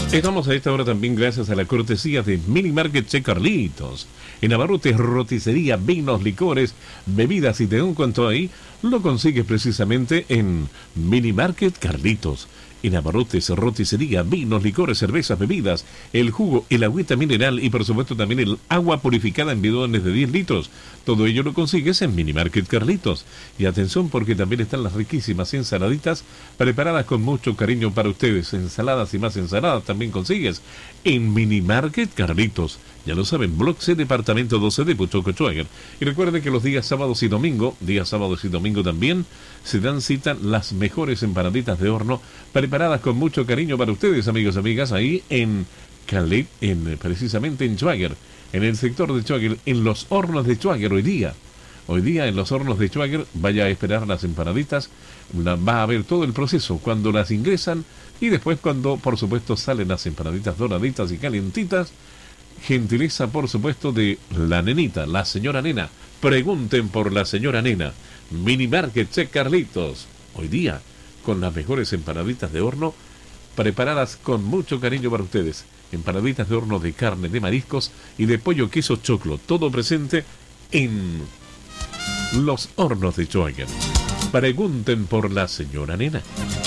Estamos a esta hora también gracias a la cortesía de Mini Market Che Carlitos. En Abarrotes, roticería, vinos, licores, bebidas y de un cuanto ahí, lo consigues precisamente en Mini Market Carlitos. En Abarrotes, roticería, vinos, licores, cervezas, bebidas, el jugo, el agüita mineral y por supuesto también el agua purificada en bidones de 10 litros. Todo ello lo consigues en Mini Market Carlitos. Y atención porque también están las riquísimas ensaladitas preparadas con mucho cariño para ustedes. Ensaladas y más ensaladas también consigues en Mini Market Carlitos. Ya lo saben, Block C, departamento 12 de Puchoco Schwager. Y recuerden que los días sábados y domingo también, se dan cita las mejores empanaditas de horno preparadas con mucho cariño para ustedes, amigos y amigas, ahí en Calais, precisamente en Schwager, en el sector de Schwager, en los hornos de Schwager hoy día. Hoy día en los hornos de Schwager, vaya a esperar las empanaditas, va a ver todo el proceso, cuando las ingresan y después cuando, por supuesto, salen las empanaditas doraditas y calientitas. Gentileza, por supuesto, de la nenita, la señora Nena. Pregunten por la señora Nena. Mini Market Che Carlitos. Hoy día, con las mejores empanaditas de horno, preparadas con mucho cariño para ustedes. Empanaditas de horno de carne, de mariscos y de pollo, queso, choclo. Todo presente en los hornos de Schwager. Pregunten por la señora Nena.